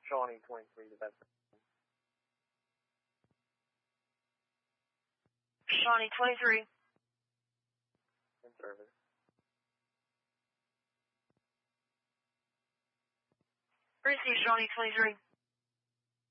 Shawnee 23 to Bedford. Shawnee 23. In service. Receive Shawnee 23.